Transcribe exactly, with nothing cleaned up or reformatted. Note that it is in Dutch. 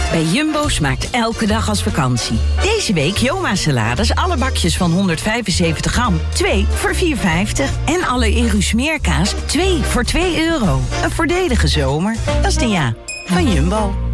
Bij Jumbo smaakt elke dag als vakantie. Deze week Joma salades, alle bakjes van honderdvijfenzeventig gram. twee voor vier vijftig. En alle Eru smeerkaas, twee voor twee euro. Een voordelige zomer. Dat is de ja van Jumbo.